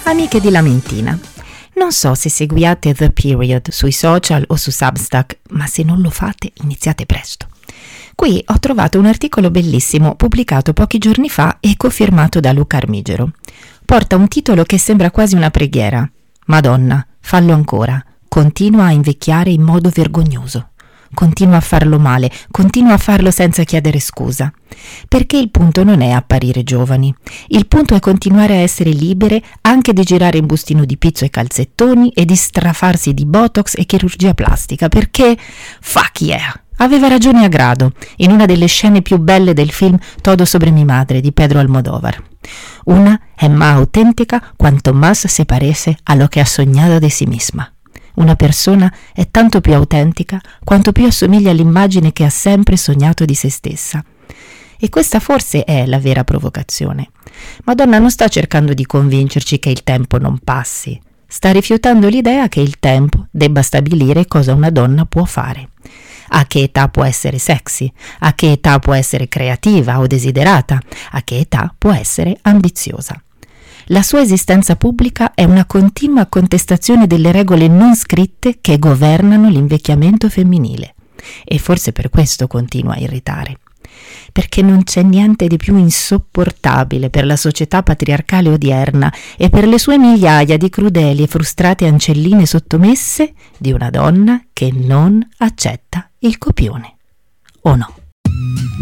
Amiche di Lamentina, non so se seguiate The Period sui social o su Substack, ma se non lo fate iniziate presto. Qui ho trovato un articolo bellissimo pubblicato pochi giorni fa e cofirmato da Luca Armigero. Porta un titolo che sembra quasi una preghiera. Madonna, fallo ancora. Continua a invecchiare in modo vergognoso. Continua a farlo male, continua a farlo senza chiedere scusa. Perché il punto non è apparire giovani. Il punto è continuare a essere libere anche di girare in bustino di pizzo e calzettoni e di strafarsi di botox e chirurgia plastica, perché fuck yeah! Aveva ragione a grado, in una delle scene più belle del film Todo sobre mi madre di Pedro Almodóvar. Una è más auténtica cuanto más se parece a lo que ha soñado de sí misma. Una persona è tanto più autentica quanto più assomiglia all'immagine che ha sempre sognato di se stessa. E questa forse è la vera provocazione. Madonna non sta cercando di convincerci che il tempo non passi. Sta rifiutando l'idea che il tempo debba stabilire cosa una donna può fare. A che età può essere sexy, a che età può essere creativa o desiderata, a che età può essere ambiziosa. La sua esistenza pubblica è una continua contestazione delle regole non scritte che governano l'invecchiamento femminile. E forse per questo continua a irritare. Perché non c'è niente di più insopportabile per la società patriarcale odierna e per le sue migliaia di crudeli e frustrate ancelline sottomesse di una donna che non accetta il copione. O no?